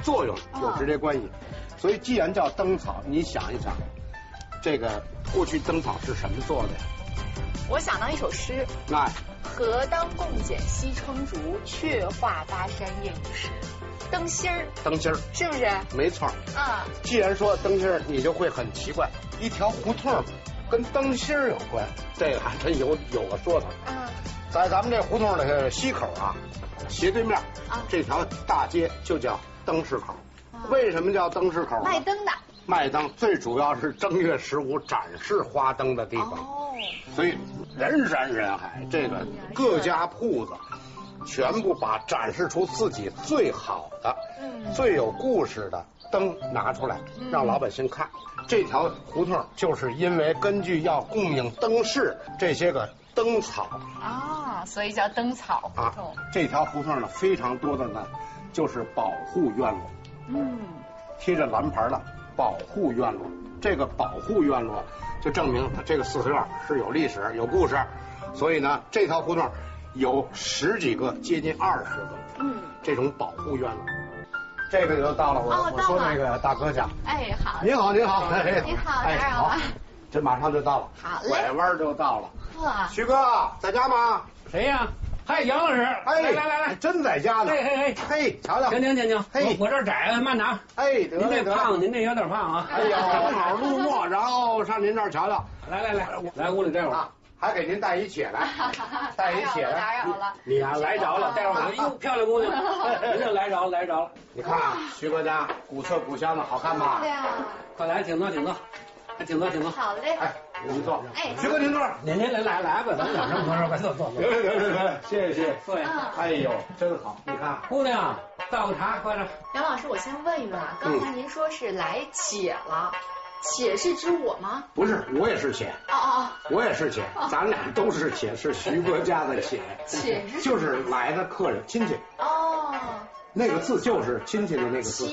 作用有直接关系。所以既然叫灯草，你想一想，这个过去灯草是什么做的呀？ 我想到一首诗。 那何当共剪西窗烛，却话巴山夜雨时。灯芯儿， 灯芯儿是不是？ 没错。 啊， 既然说灯芯儿，你就会很奇怪，一条胡同跟灯芯儿有关，这个还真有个说头。在咱们这胡同的西口啊，斜对面这条大街就叫灯市口。为什么叫灯市口？ 卖灯的。 卖灯最主要是正月15展示花灯的地方。所以人山人海，这个各家铺子全部把展示出自己最好的、最有故事的灯拿出来，让老百姓看。这条胡同就是因为根据要供应灯饰这些个灯草所以叫灯草胡同。 这条胡同呢非常多的呢，就是保护院落。贴着蓝牌的保护院落，这个保护院落就证明这个四合院是有历史、有故事。所以呢，这条胡同有10几个，接近20个，这种保护院落。这个就到了我说那个大哥家。 哎，好。 您好，您好， 您好，打扰了。 这马上就到了。 好嘞。 拐弯就到了。 哇， 徐哥在家吗？ 谁呀？嗨，杨老师。 哎， 来， 真在家呢。嘿，瞧瞧。 行。 嘿， 我这窄，慢拿。 哎， 您这胖，您这有点胖啊。 哎呀，正好路过，然后上您这儿瞧瞧。 来屋里待会儿。 还给您带一且来，带一且来。 打扰了。 你呀，来着了，待会儿哟，漂亮姑娘，您这来着了。 你看徐哥家古色古香的，好看吧？ 对呀。 快来，请坐。 好嘞。 哎，您坐。 哎， 徐哥您坐。 您来吧，咱俩这么多人，快坐。 得，谢谢。 坐呀。 哎呦，真好，你看。 姑娘，倒个茶，快点。 杨老师，我先问一问啊，刚才您说是来且了。且是指我吗？ 不是，我也是且。我也是且，咱俩都是且，是徐哥家的且。 且是就是来的客人亲戚。那个字就是亲戚的那个字。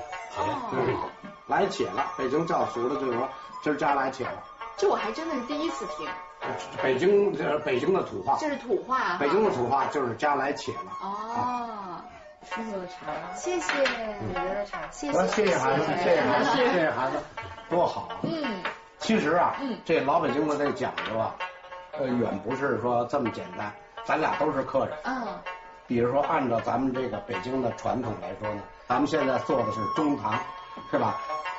来且了，北京叫俗了，就是说今儿家来且了。 这我还真的是第一次听。 北京的土话。这是土话。 北京的土话就是家来且了。 师傅的茶，谢谢你的茶，谢谢孩子，谢谢孩子，多好啊！其实啊，这老北京的这讲究啊，远不是说这么简单。咱俩都是客人，比如说按照咱们这个北京的传统来说呢，咱们现在做的是中堂，是吧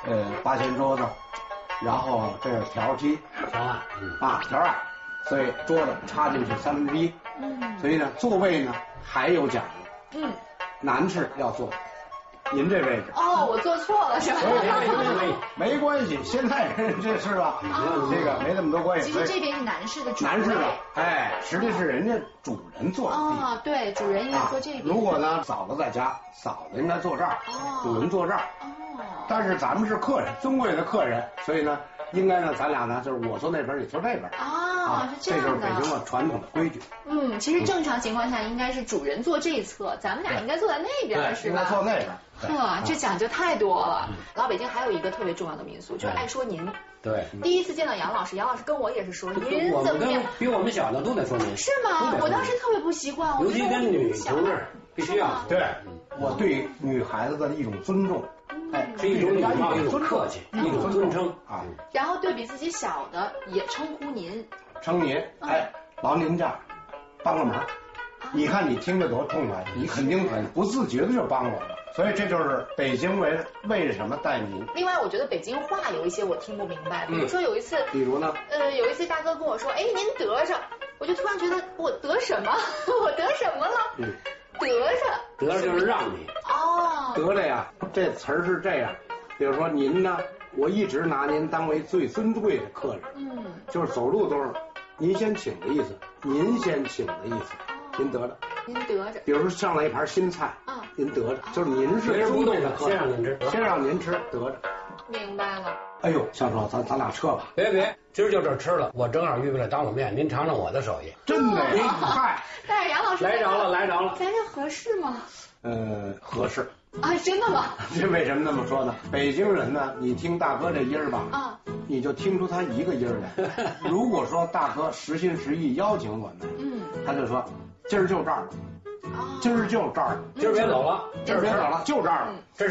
？8仙桌子，然后这是条梯，条案，所以桌子插进去1/3，所以呢，座位呢还有讲究，男士要坐您这位置。 我坐错了是吧？ 没关系，现在人这是吧？这个没那么多关系。 其实这边是男士的主位。 男士的，实际是人家主人坐的地。 对，主人应该坐这边。 如果呢，嫂子在家，嫂子应该坐这儿，主人坐这儿。但是咱们是客人，尊贵的客人，所以呢，应该呢，咱俩呢，就是我坐那边，你坐这边。 是这样的。 这就是北京的传统的规矩。 其实正常情况下应该是主人坐这一侧，咱们俩应该坐在那边，是吧？ 应该坐那边。 这讲究太多了。老北京还有一个特别重要的民俗，就是爱说您。 对。 第一次见到杨老师，杨老师跟我也是说您怎么样？ 比我们小的都得说您。 是吗？我当时特别不习惯， 尤其跟女同志必须要。 对，我对女孩子的一种尊重。 是一种礼貌，一种客气，一种尊称啊。 然后对比自己小的也称呼您， 称您，劳您这儿帮个忙。你看你听着多痛快，你肯定很不自觉的就帮我了。所以这就是北京为什么带您。 另外，我觉得北京话有一些我听不明白，比如说有一次， 比如呢？ 有一次大哥跟我说，您得着，我就突然觉得我得什么？我得什么了？得着就是让你。 得着呀，这词儿是这样，比如说您呢，我一直拿您当为最尊贵的客人，就是走路都是您先请的意思，您先请的意思，您得着。 您得着。 比如说上来一盘新菜，您得着，就是您是尊贵的客人， 先让您吃，得着。 明白了。 哎呦，向少，咱俩撤吧。 别，今儿就这吃了，我正好预备了当碗面，您尝尝我的手艺。 真的嗨！ 但是杨老师来着了。 咱这合适吗？ 合适。 真的吗？ 这为什么那么说呢？北京人呢，你听大哥这音儿吧，你就听出他一个音儿来。如果说大哥实心实意邀请我们，他就说今儿就这儿了，今儿就这儿了， 今儿别走了， 就这儿了。